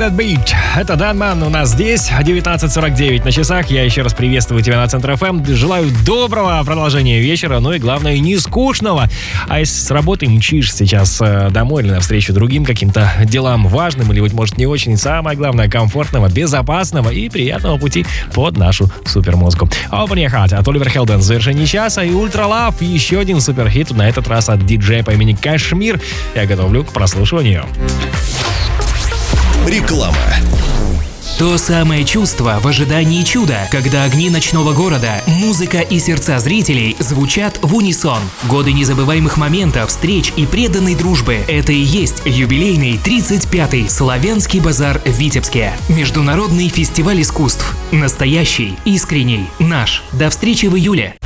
That Beat. Это Данман у нас здесь, 19:49 на часах. Я еще раз приветствую тебя на Центр ФМ. Желаю доброго продолжения вечера, ну и главное, не скучного. А если с работы мчишь сейчас домой или навстречу другим каким-то делам важным, или, быть может, не очень, самое главное, комфортного, безопасного и приятного пути под нашу супермузыку. Open Your Heart от Оливер Хелден в завершении часа и Ultra Love, еще один суперхит, на этот раз от диджея по имени Кашмир. Я готовлю к прослушиванию. Реклама. То самое чувство в ожидании чуда, когда огни ночного города, музыка и сердца зрителей звучат в унисон. Годы незабываемых моментов, встреч и преданной дружбы – это и есть юбилейный 35-й Славянский базар в Витебске. Международный фестиваль искусств. Настоящий, искренний, наш. До встречи в июле.